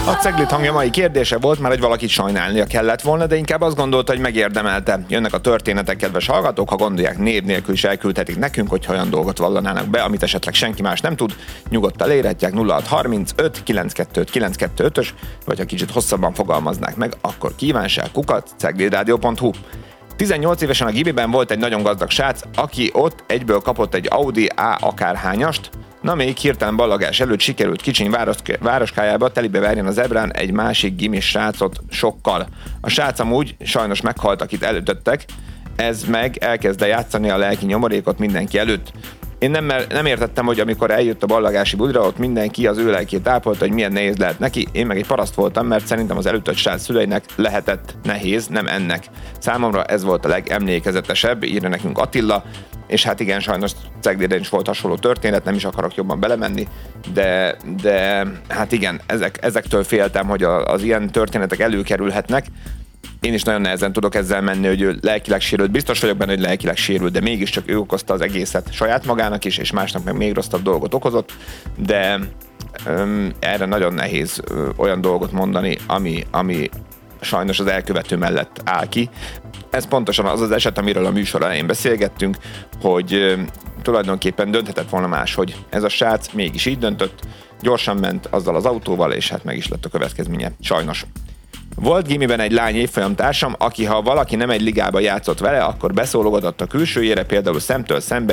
A Ceglit hangja mai kérdése volt már, hogy valakit sajnálnia kellett volna, de inkább azt gondolta, hogy megérdemelte. Jönnek a történetek, kedves hallgatók, ha gondolják, név nélkül is elküldhetik nekünk, hogyha olyan dolgot vallanának be, amit esetleg senki más nem tud. Nyugodtan érhetják 0635 922 925-ös, vagy ha kicsit hosszabban fogalmaznák meg, akkor kívánság@ceglitradio.hu. 18 évesen a gimiben volt egy nagyon gazdag srác, aki ott egyből kapott egy Audi A akárhányast. Na még hirtelen ballagás előtt sikerült kicsiny városkájába telibe verjen az ebrán egy másik gimis srácot sokkal. A srác amúgy sajnos meghalt, akit elütöttek, ez meg elkezdte játszani a lelki nyomorékot mindenki előtt. Én nem értettem, hogy amikor eljött a ballagási budra, ott mindenki az ő lelkét ápolta, hogy milyen nehéz lehet neki. Én meg egy paraszt voltam, mert szerintem az elütött srác szüleinek lehetett nehéz, nem ennek. Számomra ez volt a legemlékezetesebb, írja nekünk Attila, és hát igen, sajnos Cegliden is volt hasonló történet, nem is akarok jobban belemenni, de hát igen, ezektől féltem, hogy az ilyen történetek előkerülhetnek. Én is nagyon nehezen tudok ezzel menni, hogy ő lelkileg sérült. Biztos vagyok benne, hogy lelkileg sérült, de mégiscsak ő okozta az egészet saját magának is, és másnak meg még rosszabb dolgot okozott, de erre nagyon nehéz olyan dolgot mondani, ami sajnos az elkövető mellett áll ki. Ez pontosan az az eset, amiről a műsor elején beszélgettünk, hogy tulajdonképpen dönthetett volna máshogy. Ez a srác mégis így döntött, gyorsan ment azzal az autóval, és hát meg is lett a következménye. Sajnos. Volt gimiben egy lány évfolyamtársam, aki ha valaki nem egy ligába játszott vele, akkor beszólogatott a külsőjére, például szemtől szembe